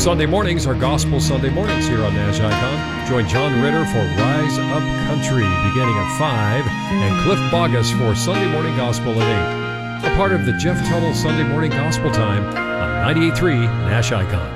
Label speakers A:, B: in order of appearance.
A: Sunday mornings are Gospel Sunday mornings here on Nash Icon. Join John Ritter for Rise Up Country beginning at 5 and Cliff Bogus for Sunday Morning Gospel at 8. A part of the Jeff Tuttle Sunday Morning Gospel Time on 98.3 Nash Icon.